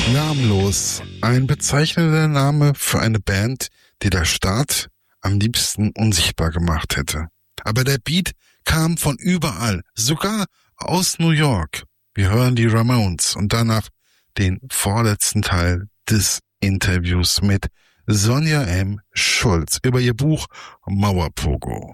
Namenlos. Ein bezeichnender Name für eine Band, die der Staat am liebsten unsichtbar gemacht hätte. Aber der Beat kam von überall, sogar aus New York. Wir hören die Ramones und danach den vorletzten Teil des Interviews mit Sonja M. Schulz über ihr Buch Mauerpogo.